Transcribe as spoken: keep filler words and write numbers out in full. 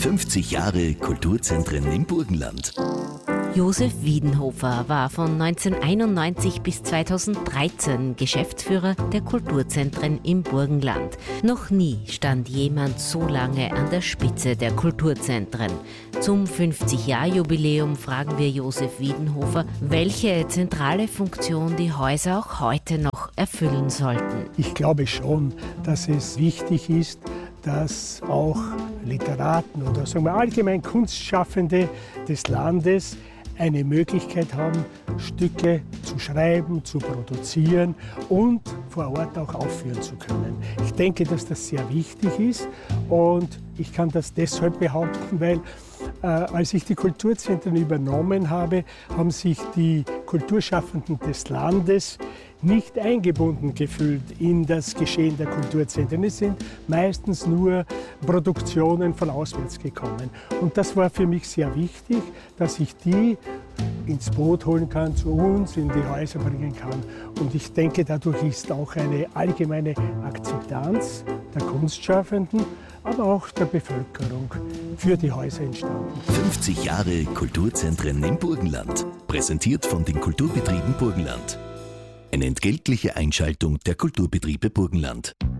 fünfzig Jahre Kulturzentren im Burgenland. Josef Wiedenhofer war von neunzehnhunderteinundneunzig bis zweitausenddreizehn Geschäftsführer der Kulturzentren im Burgenland. Noch nie stand jemand so lange an der Spitze der Kulturzentren. Zum fünfzig-Jahr-Jubiläum fragen wir Josef Wiedenhofer, welche zentrale Funktion die Häuser auch heute noch erfüllen sollten. Ich glaube schon, dass es wichtig ist, dass auch Literaten oder sagen wir allgemein Kunstschaffende des Landes eine Möglichkeit haben, Stücke zu schreiben, zu produzieren und vor Ort auch aufführen zu können. Ich denke, dass das sehr wichtig ist und ich kann das deshalb behaupten, weil äh, als ich die Kulturzentren übernommen habe, haben sich die Kulturschaffenden des Landes nicht eingebunden gefühlt in das Geschehen der Kulturzentren. Es sind meistens nur Produktionen von auswärts gekommen. Und das war für mich sehr wichtig, dass ich die ins Boot holen kann, zu uns in die Häuser bringen kann. Und ich denke, dadurch ist auch eine allgemeine Akzeptanz der Kunstschaffenden, aber auch der Bevölkerung für die Häuser entstanden. fünfzig Jahre Kulturzentren im Burgenland. Präsentiert von den Kulturbetrieben Burgenland. Eine entgeltliche Einschaltung der Kulturbetriebe Burgenland.